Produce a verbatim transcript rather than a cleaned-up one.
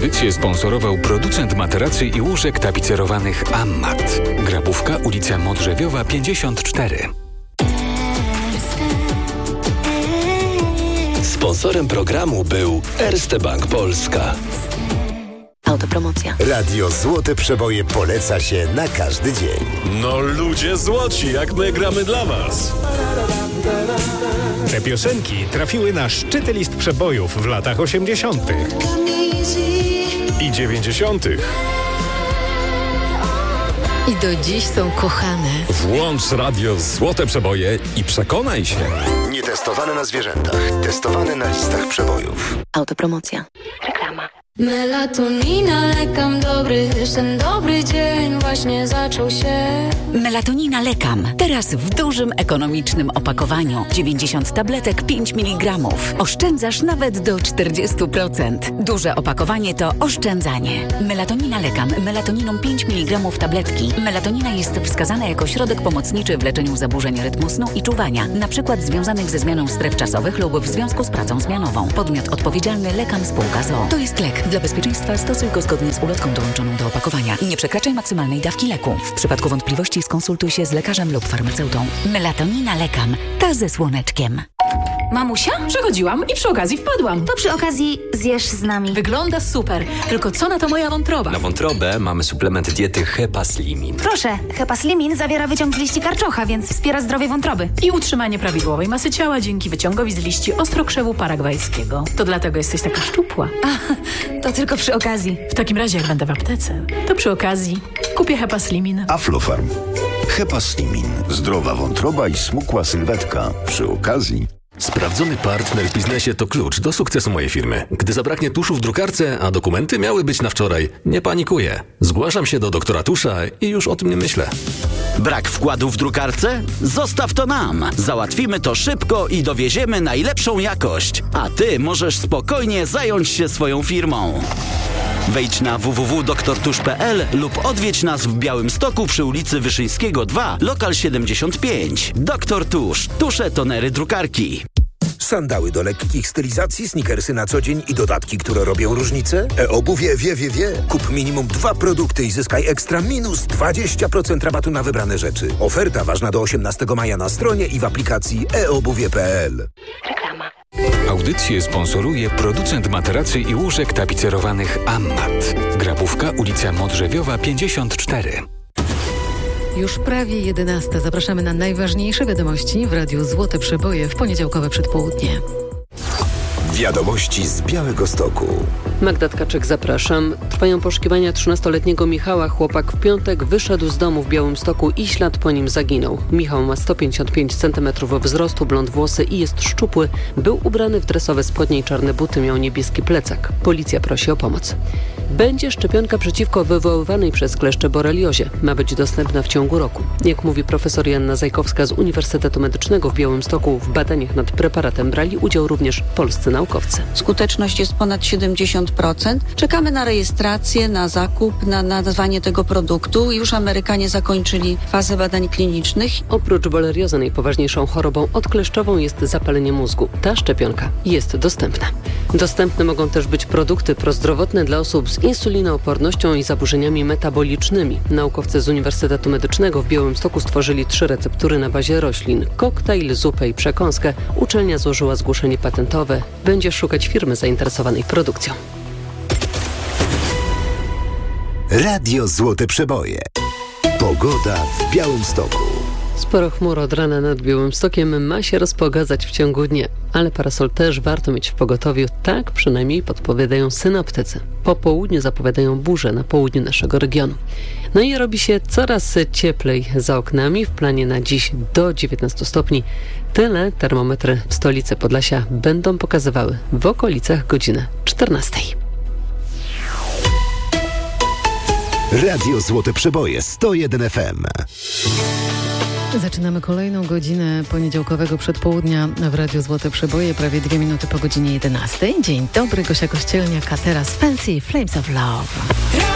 Audycję sponsorował producent materacy i łóżek tapicerowanych Ammat. Grabówka, ulica Modrzewiowa pięćdziesiąt cztery. Sponsorem programu był Erste Bank Polska. Autopromocja. Radio Złote Przeboje poleca się na każdy dzień. No ludzie złoci, jak my gramy dla was. Te piosenki trafiły na szczyty list przebojów w latach osiemdziesiątych I dziewięćdziesiątych. I do dziś są kochane. Włącz radio Złote Przeboje i przekonaj się. Nietestowane na zwierzętach, testowane na listach przebojów. Autopromocja. Reklama. Melatonina, lekam dobry, ten dobry dzień właśnie zaczął się. Melatonina Lekam. Teraz w dużym, ekonomicznym opakowaniu. dziewięćdziesiąt tabletek, pięć miligramów. Oszczędzasz nawet do czterdzieści procent. Duże opakowanie to oszczędzanie. Melatonina Lekam. Melatoniną pięć miligramów tabletki. Melatonina jest wskazana jako środek pomocniczy w leczeniu zaburzeń rytmu snu i czuwania, na przykład związanych ze zmianą stref czasowych lub w związku z pracą zmianową. Podmiot odpowiedzialny Lekam Spółka z o o. To jest lek. Dla bezpieczeństwa stosuj go zgodnie z ulotką dołączoną do opakowania. Nie przekraczaj maksymalnej dawki leku. W przypadku wątpliwości skonsultuj się z lekarzem lub farmaceutą. Melatonina Lekam. Ta ze słoneczkiem. Mamusia? Przechodziłam i przy okazji wpadłam. To przy okazji zjesz z nami. Wygląda super. Tylko co na to moja wątroba? Na wątrobę mamy suplement diety Hepaslimin. Proszę, Hepaslimin zawiera wyciąg z liści karczocha, więc wspiera zdrowie wątroby. I utrzymanie prawidłowej masy ciała dzięki wyciągowi z liści ostrokrzewu paragwajskiego. To dlatego jesteś taka szczupła. A, to tylko przy okazji. W takim razie, jak będę w aptece, to przy okazji kupię Hepaslimin. Aflofarm. Hepaslimin. Zdrowa wątroba i smukła sylwetka. Przy okazji. Sprawdzony partner w biznesie to klucz do sukcesu mojej firmy. Gdy zabraknie tuszu w drukarce, a dokumenty miały być na wczoraj, nie panikuję. Zgłaszam się do doktora Tusza i już o tym nie myślę. Brak wkładu w drukarce? Zostaw to nam. Załatwimy to szybko i dowieziemy najlepszą jakość. A ty możesz spokojnie zająć się swoją firmą. Wejdź na w w w kropka doktor tusz kropka p l lub odwiedź nas w Białymstoku przy ulicy Wyszyńskiego dwa, lokal siedemdziesiąt pięć. Doktor Tusz. Tusze, tonery, drukarki. Sandały do lekkich stylizacji, sneakersy na co dzień i dodatki, które robią różnicę? E-obuwie wie, wie, wie. Kup minimum dwa produkty i zyskaj ekstra minus dwadzieścia procent rabatu na wybrane rzeczy. Oferta ważna do osiemnastego maja na stronie i w aplikacji e obuwie kropka p l. Reklama. Audycję sponsoruje producent materacy i łóżek tapicerowanych Ammat. Grabówka, ulica Modrzewiowa pięćdziesiąt cztery. Już prawie jedenasta. Zapraszamy na najważniejsze wiadomości w Radiu Złote Przeboje w poniedziałkowe przedpołudnie. Wiadomości z Białegostoku. Magda Tkaczyk, zapraszam. Trwają poszukiwania trzynastoletniego Michała. Chłopak w piątek wyszedł z domu w Białymstoku i ślad po nim zaginął. Michał ma sto pięćdziesiąt pięć centymetrów wzrostu, blond włosy i jest szczupły. Był ubrany w dresowe spodnie i czarne buty, miał niebieski plecak. Policja prosi o pomoc. Będzie szczepionka przeciwko wywoływanej przez kleszcze boreliozie. Ma być dostępna w ciągu roku. Jak mówi profesor Joanna Zajkowska z Uniwersytetu Medycznego w Białymstoku, w badaniach nad preparatem brali udział również polscy naukowcy. Skuteczność jest ponad siedemdziesiąt procent. Czekamy na rejestrację, na zakup, na nazwanie tego produktu. Już Amerykanie zakończyli fazę badań klinicznych. Oprócz boreliozy najpoważniejszą chorobą odkleszczową jest zapalenie mózgu. Ta szczepionka jest dostępna. Dostępne mogą też być produkty prozdrowotne dla osób z insulinoopornością i zaburzeniami metabolicznymi. Naukowcy z Uniwersytetu Medycznego w Białymstoku stworzyli trzy receptury na bazie roślin. Koktajl, zupę i przekąskę. Uczelnia złożyła zgłoszenie patentowe. Będzie szukać firmy zainteresowanej produkcją. Radio Złote Przeboje. Pogoda w Białymstoku. Sporo chmur od rana nad Białymstokiem ma się rozpogadzać w ciągu dnia, ale parasol też warto mieć w pogotowiu, tak przynajmniej podpowiadają synoptycy. Po południu zapowiadają burze na południu naszego regionu. No i robi się coraz cieplej za oknami, w planie na dziś do dziewiętnastu stopni. Tyle termometry w stolicy Podlasia będą pokazywały w okolicach godziny czternastej. Radio Złote Przeboje sto jeden F M. Zaczynamy kolejną godzinę poniedziałkowego przedpołudnia w Radiu Złote Przeboje, prawie dwie minuty po godzinie jedenastej. Dzień dobry, Gosia Kościelniak, a teraz Fancy Flames of Love.